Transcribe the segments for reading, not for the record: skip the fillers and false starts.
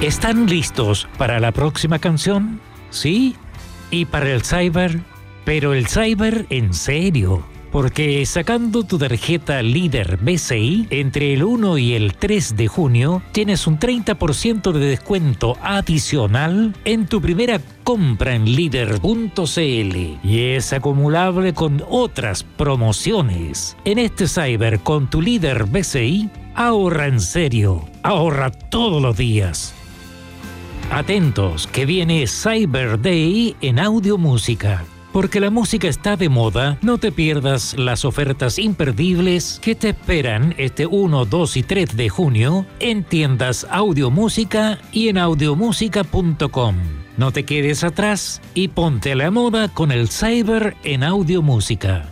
¿Están listos para la próxima canción? ¿Sí? ¿Y para el cyber? Pero el cyber en serio. Porque sacando tu tarjeta Líder BCI, entre el 1 y el 3 de junio, tienes un 30% de descuento adicional en tu primera compra en Líder.cl. Y es acumulable con otras promociones. En este cyber con tu Líder BCI, ahorra en serio. Ahorra todos los días. Atentos, que viene Cyber Day en Audio Música. Porque la música está de moda, no te pierdas las ofertas imperdibles que te esperan este 1, 2 y 3 de junio en tiendas Audio Música y en audiomusica.com. No te quedes atrás y ponte a la moda con el Cyber en Audio Música.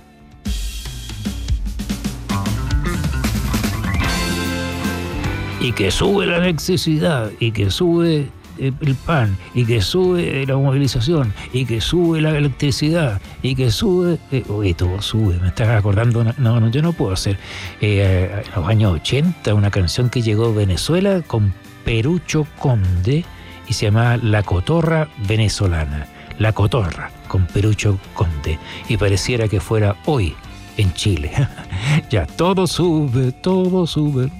Y que sube la electricidad, y que sube el pan, y que sube la movilización, y que sube la electricidad, y que sube... todo sube, me estás acordando... No, yo no puedo hacer... en los años 80, una canción que llegó a Venezuela con Perucho Conde, y se llamaba La Cotorra Venezolana. La Cotorra, con Perucho Conde. Y pareciera que fuera hoy, en Chile. Ya, todo sube, todo sube...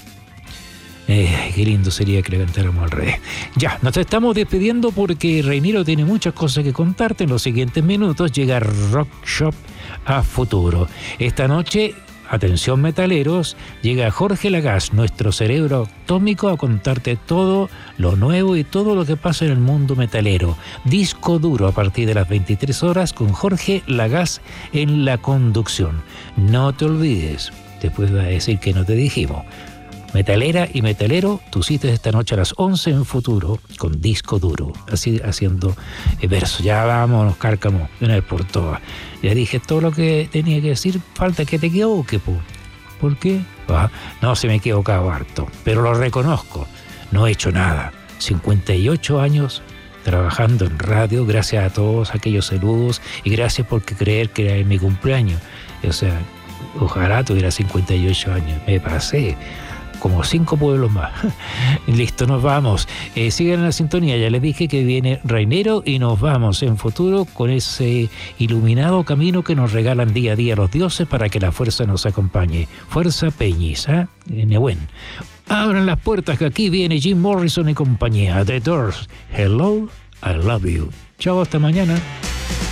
qué lindo sería que le cantáramos al revés. Ya, nos estamos despidiendo porque Reiniro tiene muchas cosas que contarte. En los siguientes minutos llega Rock Shop a Futuro. Esta noche, atención metaleros, llega Jorge Lagasse, nuestro cerebro atómico, a contarte todo lo nuevo y todo lo que pasa en el mundo metalero. Disco duro a partir de las 23 horas con Jorge Lagasse en la conducción. No te olvides, después va a decir que no te dijimos. Metalera y metalero, tu cita es esta noche a las 11 en Futuro con Disco Duro, así haciendo verso. Ya vámonos, cárcamo, de una vez por todas. Ya dije todo lo que tenía que decir, falta que te equivoque, po. ¿Por qué? No, se me he equivocado harto, pero lo reconozco, no he hecho nada. 58 años trabajando en radio, gracias a todos aquellos saludos y gracias por creer que era mi cumpleaños. O sea, ojalá tuviera 58 años, me pasé. Como 5 pueblos más. Listo, nos vamos. Sigan en la sintonía. Ya les dije que viene Reinero y nos vamos en Futuro con ese iluminado camino que nos regalan día a día los dioses para que la fuerza nos acompañe. Fuerza Peñis, Nehuen. Abran las puertas que aquí viene Jim Morrison y compañía. The Doors. Hello, I love you. Chao, hasta mañana.